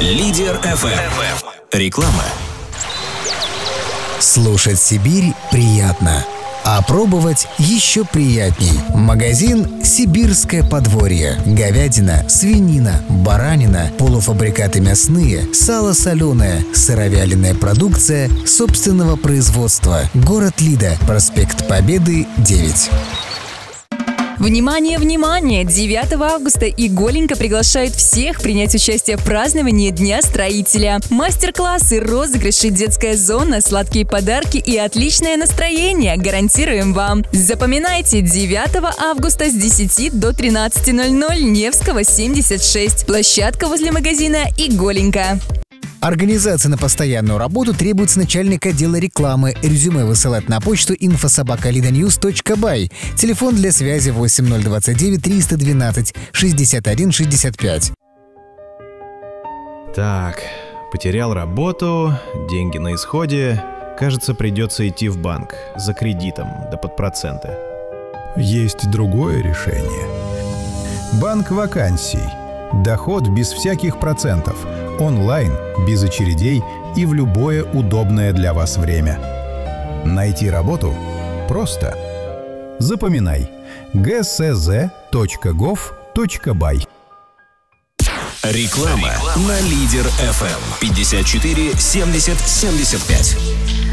Лидер FM. Реклама. Слушать Сибирь приятно, а пробовать еще приятней. Магазин «Сибирское подворье». Говядина, свинина, баранина, полуфабрикаты мясные, сало соленое, сыровяленая продукция собственного производства. Город Лида, проспект Победы, 9. Внимание, внимание! 9 августа Иголенко приглашает всех принять участие в праздновании Дня строителя. Мастер-классы, розыгрыши, детская зона, сладкие подарки и отличное настроение гарантируем вам. Запоминайте, 9 августа с 10 до 13:00, Невского, 76. Площадка возле магазина Иголенко. Организация на постоянную работу требуется начальник отдела рекламы. Резюме высылать на почту info@lidanews.by. Телефон для связи 8029 312 61 65. Так, потерял работу, деньги на исходе. Кажется, придется идти в банк за кредитом, да под проценты. Есть другое решение. Банк вакансий. Доход без всяких процентов. Онлайн, без очередей и в любое удобное для вас время. Найти работу просто. Запоминай. gsz.gov.by. Реклама на Лидер FM. 54 70 75.